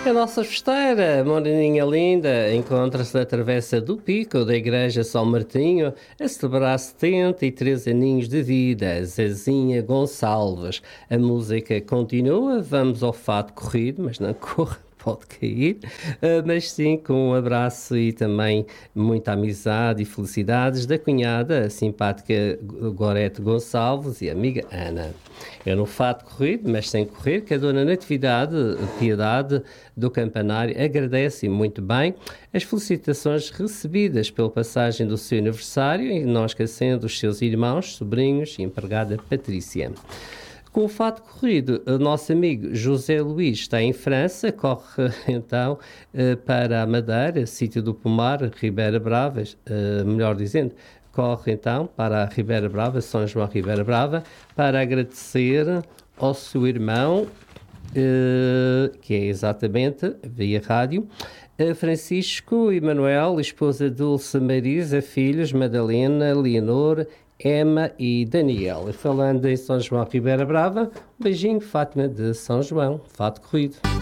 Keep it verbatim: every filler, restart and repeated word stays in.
A nossa festeira, moreninha linda, encontra-se na travessa do Pico da Igreja São Martinho a celebrar setenta e três aninhos de vida, Zezinha Gonçalves. A música continua, vamos ao fado corrido, mas não corra, pode cair, mas sim com um abraço e também muita amizade e felicidades da cunhada, a simpática Gorete Gonçalves e a amiga Ana. É no fado corrido, mas sem correr, que a Dona Natividade Piedade do Campanário agradece muito bem as felicitações recebidas pela passagem do seu aniversário, e não esquecendo os seus irmãos, sobrinhos e empregada Patrícia. Com o fado corrido, o nosso amigo José Luís está em França, corre então para a Madeira, sítio do Pomar, Ribeira Brava, melhor dizendo, corre então para a Ribeira Brava, São João Ribeira Brava, para agradecer ao seu irmão, que é exatamente via rádio, Francisco e Manuel, esposa Dulce Marisa, filhos Madalena, Leonor, Emma e Daniel. Falando em São João Ribeira Brava, um beijinho, Fátima de São João, fado corrido.